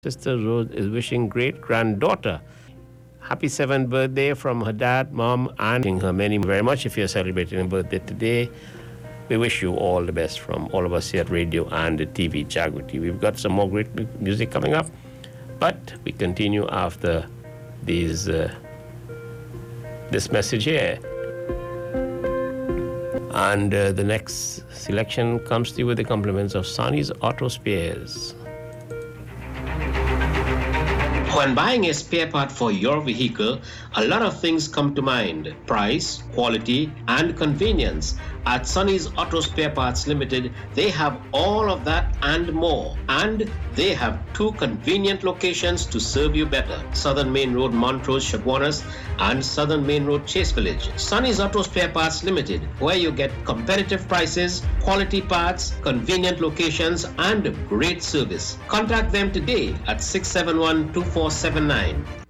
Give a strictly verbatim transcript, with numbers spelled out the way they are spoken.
Sister Rose is wishing great granddaughter happy seventh birthday from her dad, mom, and wishing her many very much. If you're celebrating a birthday today, we wish you all the best from all of us here at radio and the T V Jagriti. We've got some more great mu- music coming up, but we continue after these uh, this message here. And uh, the next selection comes to you with the compliments of Sonny's Auto Spares. When buying a spare part for your vehicle, a lot of things come to mind: price, quality, and convenience. At Sonny's Auto Spare Parts Limited, they have all of that and more. And they have two convenient locations to serve you better: Southern Main Road, Montrose, Chaguanas, and Southern Main Road, Chase Village. Sonny's Auto Spare Parts Limited, where you get competitive prices, quality parts, convenient locations, and great service. Contact them today at six seven one, two four seven nine.